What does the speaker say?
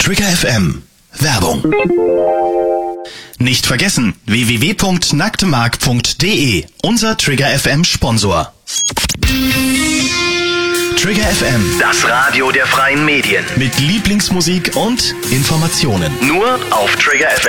Trigger FM. Werbung. Nicht vergessen, www.nacktmark.de, unser Trigger FM Sponsor. Trigger FM, das Radio der freien Medien. Mit Lieblingsmusik und Informationen. Nur auf Trigger FM.